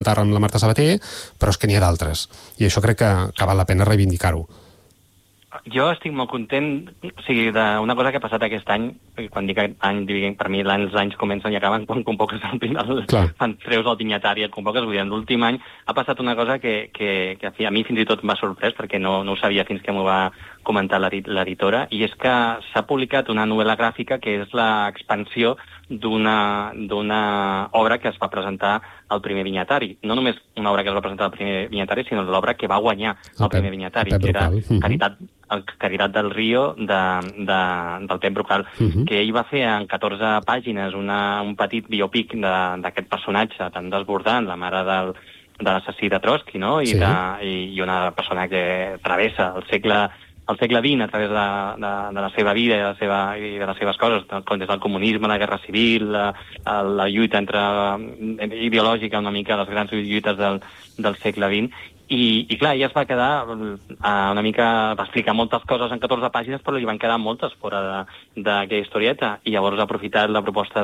Tarra amb la Marta Sabater, però és que n'hi ha d'altres. I això crec que val la pena reivindicar-ho. Jo estic molt content, o sigui, d'una cosa que ha passat aquest any, quan dic any, per mi els anys comencen i acaben quan convoques fan treus el vinyatari i et convoques, vull dir, en l'últim any ha passat una cosa que a mi fins i tot m'ha sorprès, perquè no ho sabia fins que m'ho va comentar l'editora, i és que s'ha publicat una novel·la gràfica que és l'expansió d'una obra que es va presentar al primer vinyatari. No només una obra que es va presentar al primer vinyatari, sinó l'obra que va guanyar el primer vinyatari, que era Caritat del Río, del Pep Brocal, que ell va fer en 14 pàgines un petit biopic d'aquest personatge tan desbordant, la mare de l'assassí de Trotsky, no? I una persona que travessa el segle XX a través de la seva vida i de les seves coses, des del comunisme, la guerra civil, la lluita ideològica, una mica, les grans lluites del segle XX, i clar, ella es va quedar una mica, va explicar moltes coses en 14 pàgines, però li van quedar moltes fora d'aquella historieta, i llavors ha aprofitat la proposta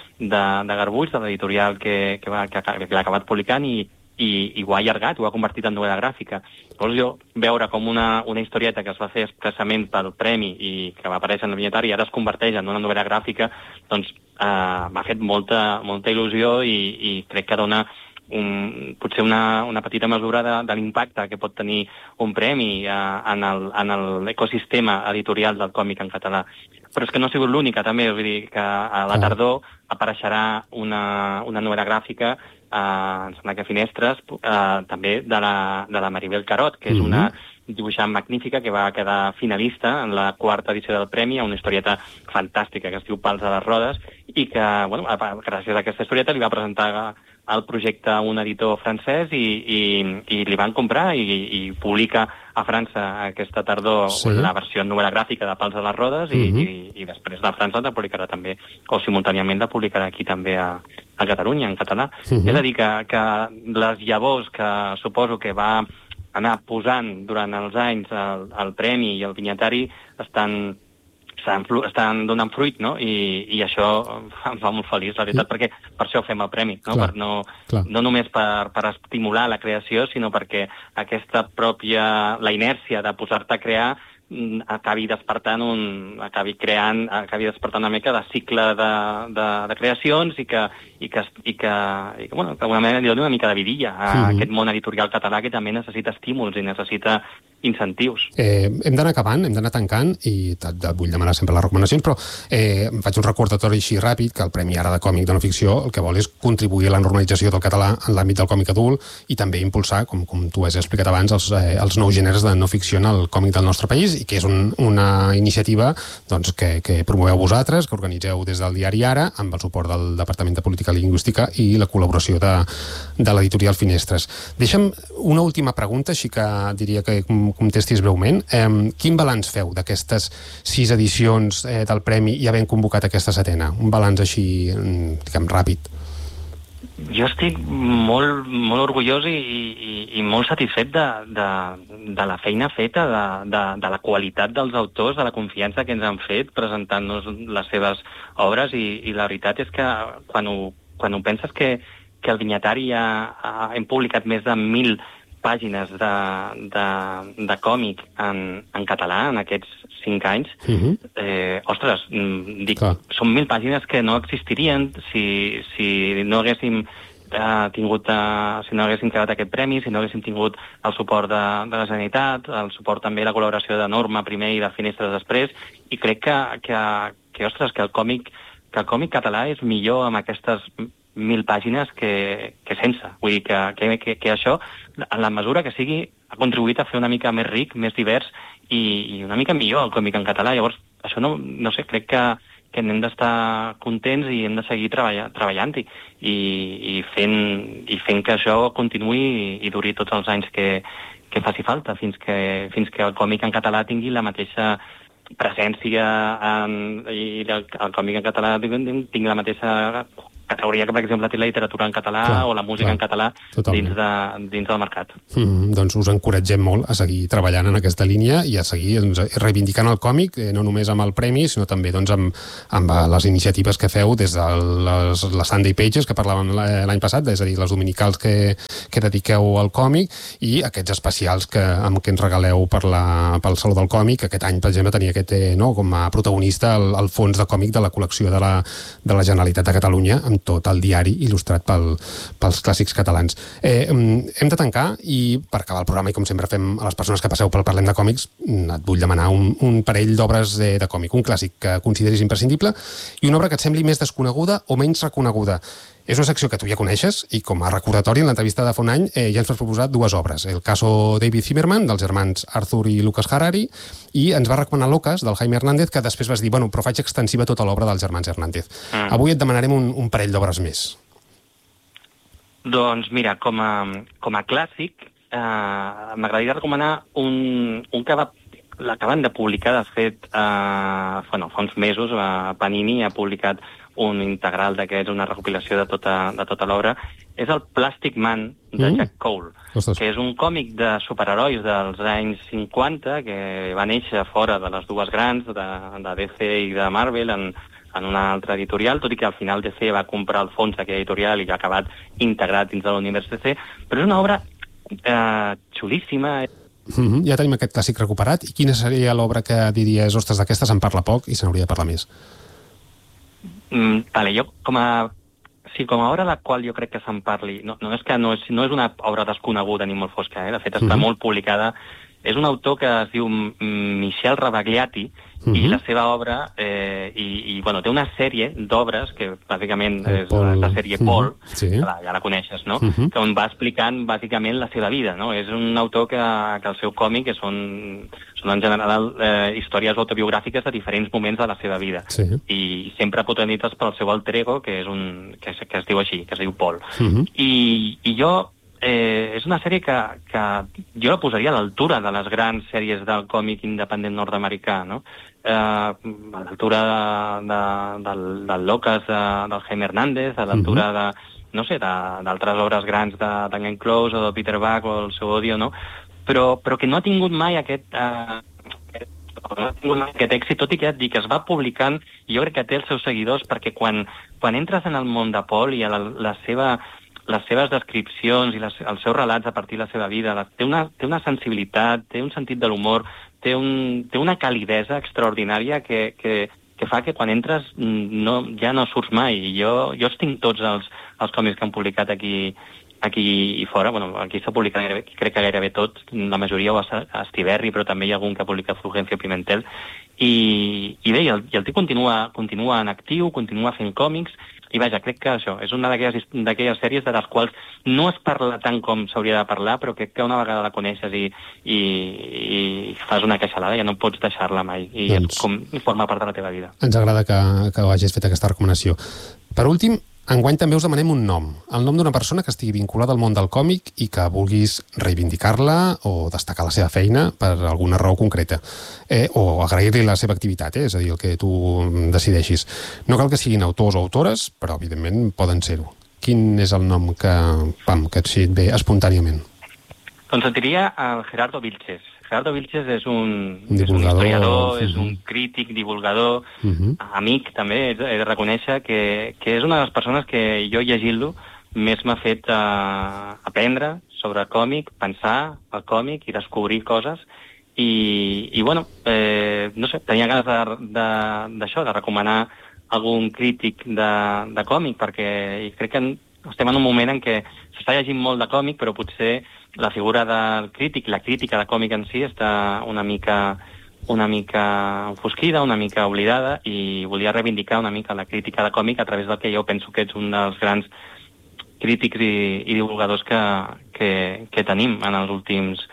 de Garbuix, de l'editorial que l'ha acabat publicant, i ho ha allargat, ho ha convertit en novel·la gràfica. Llavors jo veure com una historieta que es va fer expressament pel premi i que va aparèixer en el vinyatari i ara es converteix en una novel·la gràfica, doncs m'ha fet molta il·lusió i crec que dona potser una petita mesura de l'impacte que pot tenir un premi en l'ecosistema editorial del còmic en català. Però és que no ha sigut l'única, també. Vull dir que a la tardor apareixerà una novel·la gràfica, em sembla que Finestres, també de la Maribel Carot, que és una dibuixant magnífica que va quedar finalista en la 4ª edició del premi, a una historieta fantàstica que es diu Pals a les rodes, i que, gràcies a aquesta historieta li va presentar el projecte a un editor francès i li van comprar i publica a França aquesta tardor la versió novel·la gràfica de Pals a les rodes i després de França la publicarà també, o simultàniament la publicarà aquí també a Catalunya, en català. És a dir, que les llavors que suposo que va anar posant durant els anys el premi i el vinyatari estan donant fruit, no? I això em fa molt feliç, la veritat, perquè per això fem el premi, no? No només per estimular la creació, sinó perquè aquesta la inèrcia de posar-te a crear acabi despertant una mica de cicle de creacions i que d'alguna manera li doni una mica de vidilla a aquest món editorial català que també necessita estímuls i necessita incentius. Hem d'anar acabant, hem d'anar tancant i vull demanar sempre les recomanacions, però em faig un recordatori així ràpid que el Premi Ara de Còmic de no ficció el que vol és contribuir a la normalització del català en l'àmbit del còmic adult i també impulsar, com tu has explicat abans, els nous gèneres de no ficció en el còmic del nostre país i que és una iniciativa que promoveu vosaltres, que organitzeu des del diari Ara, amb el suport del Departament de Política Lingüística i la col·laboració de l'editorial Finestres. Deixa'm una última pregunta, així que diria que contestis breument. Quin balanç feu d'aquestes 6 edicions del Premi i havent convocat aquesta 7ª? Un balanç així, diguem, ràpid. Jo estic molt orgullós i molt satisfet de la feina feta, de la qualitat dels autors, de la confiança que ens han fet presentant-nos les seves obres i la veritat és que quan ho penses que al vinyatari hem publicat més de 1.000 pàgines de còmic en català en aquests 5 anys, ostres, dic, són 1.000 pàgines que no existirien si no haguéssim si no haguéssim creat aquest premi, si no haguéssim tingut el suport de la Generalitat, el suport també i la col·laboració de Norma primer i de Finestres després, i crec que el còmic català és millor amb aquestes 1.000 pàgines que sense. Vull dir que això, en la mesura que sigui, ha contribuït a fer una mica més ric, més divers i una mica millor el còmic en català. Llavors, això no sé, crec que n'hem d'estar contents i hem de seguir treballant-hi i fent que això continuï i duri tots els anys que faci falta, fins que el còmic en català tingui la mateixa presència i el còmic en català tingui la mateixa categoria que, per exemple, té la literatura en català o la música en català dins del mercat. Doncs us encoratgem molt a seguir treballant en aquesta línia i a seguir reivindicant el còmic, no només amb el premi, sinó també amb les iniciatives que feu des de les Sunday Pages, que parlàvem l'any passat, és a dir, les dominicals que dediqueu al còmic, i aquests especials que ens regaleu pel Saló del Còmic. Aquest any, per exemple, tenia com a protagonista el fons de còmic de la col·lecció de la Generalitat de Catalunya, amb tot el diari il·lustrat pels clàssics catalans. Hem de tancar, i per acabar el programa, i com sempre fem a les persones que passeu pel Parlem de Còmics, et vull demanar un parell d'obres de còmic, un clàssic que consideris imprescindible i una obra que et sembli més desconeguda o menys reconeguda. És una secció que tu ja coneixes, i com a recordatori, en l'entrevista de fa un any ja ens vas proposar 2 obres. El caso David Zimmerman, dels germans Arthur i Lucas Harari, i ens va recomanar Locas, del Jaime Hernández, que després vas dir, però faig extensiva tota l'obra dels germans Hernández. Avui et demanarem un parell d'obres més. Doncs mira, com a clàssic, m'agradaria recomanar un que l'acaben de publicar, de fet, fa uns mesos, Panini ha publicat un integral d'aquests, una recopilació de tota l'obra. És el Plastic Man, de Jack Cole, que és un còmic de superherois dels anys 50, que va néixer fora de les dues grans, de DC i de Marvel, en una altra editorial, tot i que al final DC va comprar el fons d'aquella editorial i ha acabat integrat dins de l'univers DC, però és una obra xulíssima. Ja tenim aquest clàssic recuperat. I quina seria l'obra que diries, ostres, d'aquesta se'n parla poc i se n'hauria de parlar més? Jo, com a obra de la qual jo crec que se'n parli, no és una obra desconeguda ni molt fosca, de fet està molt publicada. És un autor que es diu Michel Rebagliati, i la seva obra, té una sèrie d'obres, que bàsicament és la sèrie Paul, ja la coneixes, no? Que on va explicant bàsicament la seva vida, no? És un autor que el seu còmic són en general històries autobiogràfiques de diferents moments de la seva vida, i sempre protagonitzades pel seu alter ego, que es diu així, que es diu Paul. I jo és una sèrie que jo la posaria a l'altura de les grans sèries del còmic independent nord-americà, no? A l'altura del Locas, del Jaime Hernández, a l'altura d'altres obres grans de Glenn Close o de Peter Buck o el seu Odio, no? Però que no ha tingut mai aquest èxit, tot i que ja et dic, es va publicant, i jo crec que té els seus seguidors, perquè quan entres en el món de Paul i a les seves descripcions i els seus relats a partir de la seva vida, té una sensibilitat, té un sentit de l'humor, té una calidesa extraordinària que fa que quan entres ja no surts mai. Jo els tinc tots els còmics que han publicat aquí fora. Aquí s'ha publicat crec que gairebé tot, la majoria ho a Stiberri, però també hi ha algun que ha publicat Fulgencio Pimentel, i bé, el tio continua en actiu, continua fent còmics, i vaja, crec que això és una d'aquelles sèries de les quals no es parla tant com s'hauria de parlar, però crec que una vegada la coneixes i fas una queixalada ja no pots deixar-la mai, i forma part de la teva vida. Ens agrada que hagis fet aquesta recomanació. Per últim, enguany també us demanem un nom, el nom d'una persona que estigui vinculada al món del còmic i que vulguis reivindicar-la o destacar la seva feina per alguna raó concreta, o agrair-li la seva activitat, és a dir, el que tu decideixis. No cal que siguin autors o autores, però evidentment poden ser-ho. Quin és el nom que et ve espontàniament? Doncs et diria el Gerardo Vilches. Gerardo Vilches és un historiador, és un crític, divulgador, amic també. He de reconèixer que és una de les persones que jo llegint-lo més m'ha fet aprendre sobre el còmic, pensar el còmic i descobrir coses. I no sé, tenia ganes d'això, de recomanar algun crític de còmic, perquè crec que estem en un moment en què s'està llegint molt de còmic, però potser la figura del crític, la crítica de còmic en si, està una mica enfosquida, una mica oblidada, i volia reivindicar una mica la crítica de còmic a través del que jo penso que ets un dels grans crítics i divulgadors que tenim en els últims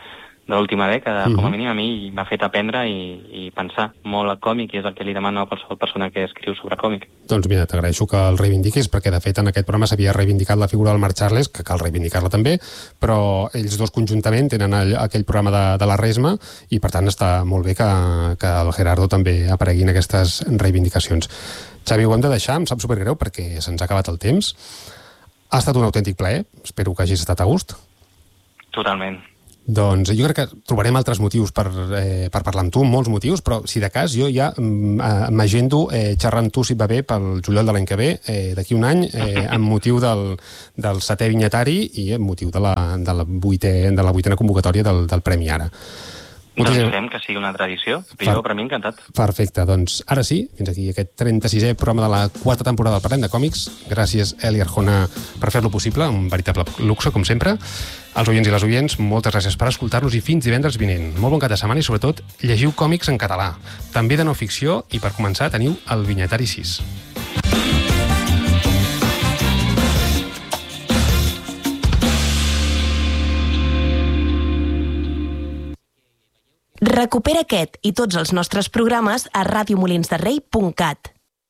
l'última dècada, com a mínim a mi m'ha fet aprendre i pensar molt al còmic, i és el que li demano a qualsevol persona que escriu sobre còmic. Doncs mira, t'agraeixo que el reivindiquis, perquè de fet en aquest programa s'havia reivindicat la figura del Marc Charles, que cal reivindicar-la també, però ells dos conjuntament tenen aquell programa de la Resma, i per tant està molt bé que el Gerardo també aparegui en aquestes reivindicacions. Xavi, ho hem de deixar, em sap supergreu perquè se'ns ha acabat el temps. Ha estat un autèntic plaer, espero que hagis estat a gust. Totalment. Doncs jo crec que trobarem altres motius per parlar amb tu, molts motius, però si de cas jo ja m'agendo xerrar amb tu, si et va bé, pel juliol de l'any que ve, d'aquí un any, amb motiu del 7è vinyetari i amb motiu de la 8a convocatòria del Premi Ara. Doncs fem que sigui una tradició. Jo, per mi, encantat. Perfecte. Doncs ara sí, fins aquí aquest 36è programa de la 4a temporada del Parlem de Còmics. Gràcies, Eli Arjona, per fer-lo possible. Un veritable luxe, com sempre. Als oients i les oients, moltes gràcies per escoltar-nos i fins divendres vinent. Molt bon cap de setmana i, sobretot, llegiu còmics en català. També de no ficció i, per començar, teniu el Vinyetari 6. Recupera aquest i tots els nostres programes a radiomolinsderrei.cat.